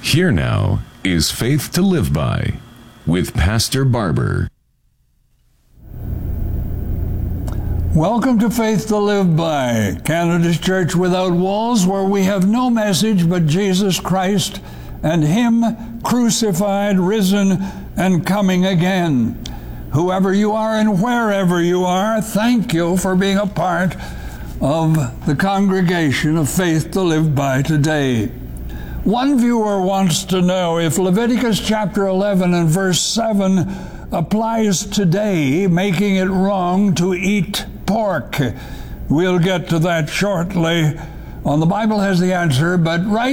Here now is Faith to Live By with Pastor Barber. Welcome to Faith to Live By, Canada's Church Without Walls, where we have no message but Jesus Christ and Him crucified, risen, and coming again. Whoever you are and wherever you are, thank you for being a part of the congregation of Faith to Live By today. One viewer wants to know if Leviticus chapter 11 and verse 7 applies today, making it wrong to eat pork. We'll get to that shortly. The Bible has the answer, but right